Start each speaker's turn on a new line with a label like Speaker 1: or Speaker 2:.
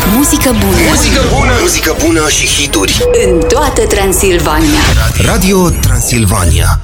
Speaker 1: Muzică bună.
Speaker 2: Muzică bună. Muzică bună și hituri.
Speaker 1: În toată Transilvania.
Speaker 2: Radio Transilvania.